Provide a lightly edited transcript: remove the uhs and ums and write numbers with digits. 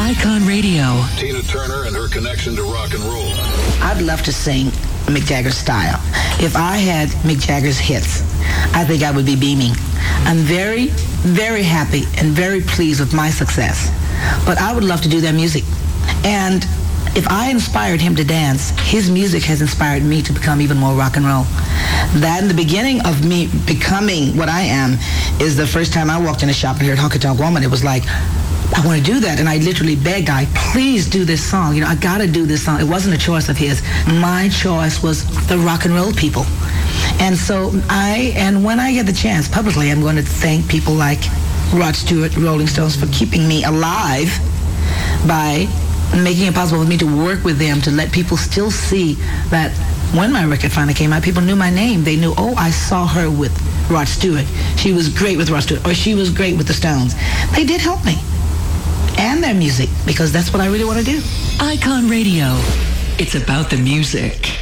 Icon Radio. Tina Turner and her connection to rock and roll. I'd love to sing Mick Jagger's style. If I had Mick Jagger's hits, I think I would be beaming. I'm very, very happy and very pleased with my success. But I would love to do their music. And if I inspired him to dance, his music has inspired me to become even more rock and roll. That in the beginning of me becoming what I am is the first time I walked in a shop and heard Honky Tonk Woman. It was like, I want to do that. And I literally begged Guy, please do this song. I got to do this song. It wasn't a choice of his. My choice was the rock and roll people. And so when I get the chance publicly, I'm going to thank people like Rod Stewart, Rolling Stones, for keeping me alive by making it possible for me to work with them, to let people still see that when my record finally came out, people knew my name. They knew, oh, I saw her with Rod Stewart. She was great with Rod Stewart, or she was great with the Stones. They did help me. And their music, because that's what I really want to do. Icon Radio. It's about the music.